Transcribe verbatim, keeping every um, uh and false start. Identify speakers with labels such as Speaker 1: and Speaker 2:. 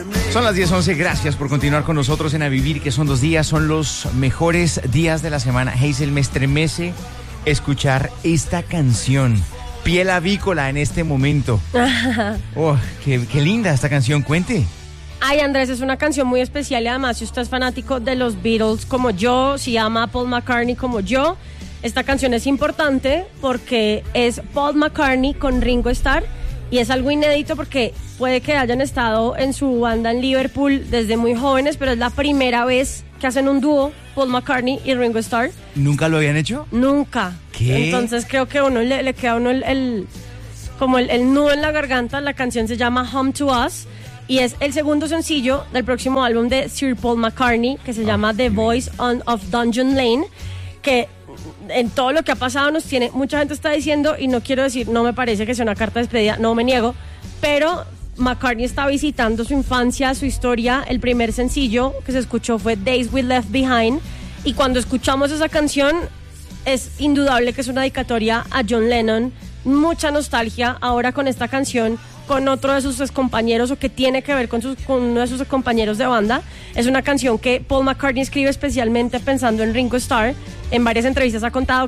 Speaker 1: Son las diez once, gracias por continuar con nosotros en A Vivir, que son dos días, son los mejores días de la semana. Hazel, me estremece escuchar esta canción, Piel Avícola, en este momento. Oh, qué, qué linda esta canción, cuente.
Speaker 2: Ay, Andrés, es una canción muy especial y además si usted es fanático de los Beatles como yo, si ama a Paul McCartney como yo, esta canción es importante porque es Paul McCartney con Ringo Starr y es algo inédito porque puede que hayan estado en su banda en Liverpool desde muy jóvenes, pero es la primera vez que hacen un dúo, Paul McCartney y Ringo Starr.
Speaker 1: ¿Nunca lo habían hecho?
Speaker 2: Nunca.
Speaker 1: ¿Qué?
Speaker 2: Entonces creo que a uno le, le queda a uno el, el como el, el nudo en la garganta. La canción se llama Home to Us y es el segundo sencillo del próximo álbum de Sir Paul McCartney que se oh, llama The Voice on, of Dungeon Lane, que en todo lo que ha pasado nos tiene, mucha gente está diciendo, y no quiero decir, no me parece que sea una carta de despedida, no me niego, pero McCartney está visitando su infancia, su historia. El primer sencillo que se escuchó fue Days We Left Behind, y cuando escuchamos esa canción es indudable que es una dedicatoria a John Lennon, mucha nostalgia ahora con esta canción, con otro de sus compañeros o que tiene que ver con, sus, con uno de sus compañeros de banda. Es una canción que Paul McCartney escribe especialmente pensando en Ringo Starr. En varias entrevistas ha contado